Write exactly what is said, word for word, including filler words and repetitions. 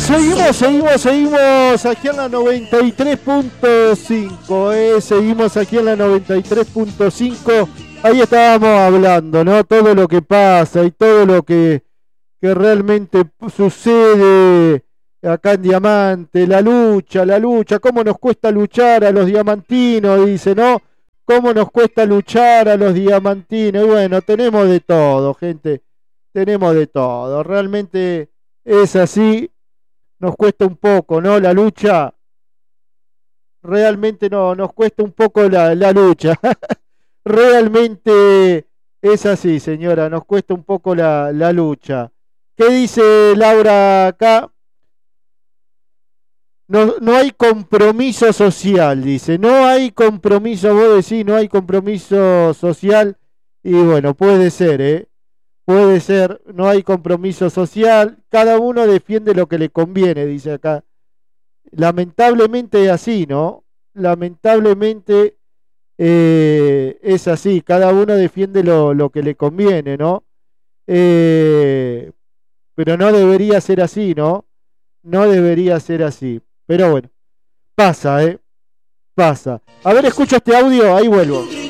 Seguimos, seguimos, seguimos aquí en la noventa y tres punto cinco, eh, seguimos aquí en la noventa y tres punto cinco, ahí estábamos hablando, ¿no? Todo lo que pasa y todo lo que, que realmente sucede acá en Diamante, la lucha, la lucha, cómo nos cuesta luchar a los diamantinos, dice, ¿no? Cómo nos cuesta luchar a los diamantinos, y bueno, tenemos de todo, gente, tenemos de todo, realmente es así. Nos cuesta un poco, ¿no? La lucha, realmente no, nos cuesta un poco la, la lucha. Realmente es así, señora, nos cuesta un poco la, la lucha. ¿Qué dice Laura acá? No, no hay compromiso social, dice. No hay compromiso, vos decís, no hay compromiso social. Y bueno, puede ser, ¿eh? Puede ser, no hay compromiso social, cada uno defiende lo que le conviene, dice acá. Lamentablemente es así, ¿no? Lamentablemente eh, es así, cada uno defiende lo, lo que le conviene, ¿no? Eh, pero no debería ser así, ¿no? No debería ser así. Pero bueno, pasa, ¿eh? Pasa. A ver, escucho este audio, ahí vuelvo.